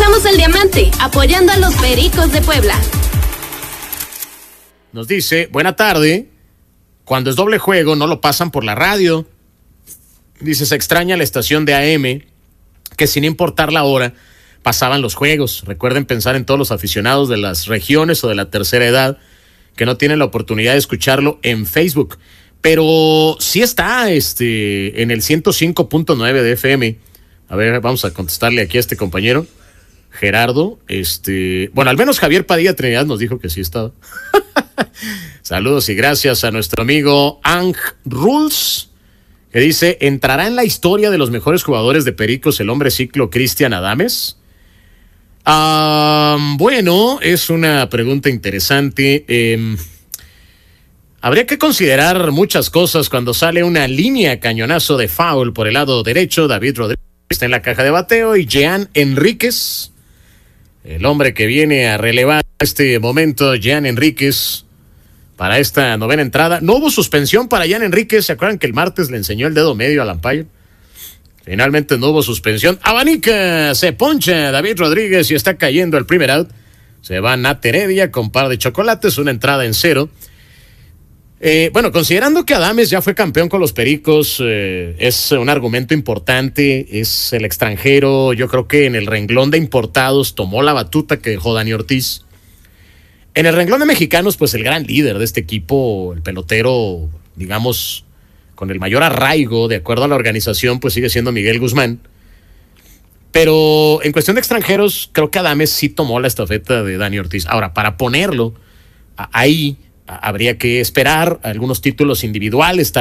Somos el Diamante, apoyando a los Pericos de Puebla. Nos dice, buena tarde, cuando es doble juego no lo pasan por la radio. Dice, se extraña la estación de AM, que sin importar la hora, pasaban los juegos. Recuerden pensar en todos los aficionados de las regiones o de la tercera edad que no tienen la oportunidad de escucharlo en Facebook. Pero sí está en el 105.9 de FM. A ver, vamos a contestarle aquí a este compañero, Gerardo. Bueno, al menos Javier Padilla Trinidad nos dijo que sí estaba. Saludos y gracias a nuestro amigo Ang Rules, que dice, ¿entrará en la historia de los mejores jugadores de Pericos el hombre ciclo Cristian Adames? Bueno, es una pregunta interesante. Habría que considerar muchas cosas cuando sale una línea cañonazo de foul por el lado derecho. David Rodríguez está en la caja de bateo y Jean Enríquez, el hombre que viene a relevar este momento, Jean Enríquez, para esta novena entrada. No hubo suspensión para Jean Enríquez. ¿Se acuerdan que el martes le enseñó el dedo medio al umpire? Finalmente no hubo suspensión. Abanica, se poncha David Rodríguez y está cayendo el primer out. Se va Nat Heredia con par de chocolates, una entrada en 0. Bueno, considerando que Adames ya fue campeón con los Pericos, es un argumento importante, es el extranjero. Yo creo que en el renglón de importados tomó la batuta que dejó Dani Ortiz. En el renglón de mexicanos, pues el gran líder de este equipo, el pelotero, digamos, con el mayor arraigo, de acuerdo a la organización, pues sigue siendo Miguel Guzmán. Pero en cuestión de extranjeros, creo que Adames sí tomó la estafeta de Dani Ortiz. Ahora, para ponerlo ahí, habría que esperar algunos títulos individuales.